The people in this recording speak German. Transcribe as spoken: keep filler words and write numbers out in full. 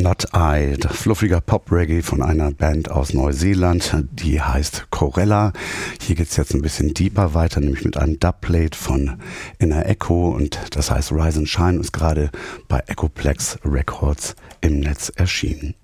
Not I, fluffiger Pop-Reggae von einer Band aus Neuseeland, die heißt Corella. Hier geht es jetzt ein bisschen deeper weiter, nämlich mit einem Dubplate von Inner Echo und das heißt Rise and Shine, ist gerade bei Echoplex Records im Netz erschienen.